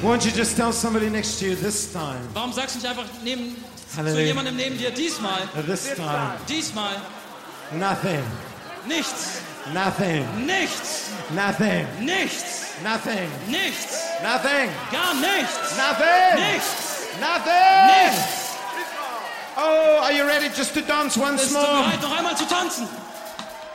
Why don't you just tell somebody next to you this time? Warum sagst du nicht einfach zu Halleluja. jemandem neben dir, diesmal, This time. diesmal, Nothing. nichts, Nothing. nichts, Nothing. nichts, Nothing. nichts, Nothing. gar nichts, Nothing. nichts, Nothing. nichts. Oh, are you ready just to dance once Bist du more? bereit, noch einmal zu tanzen?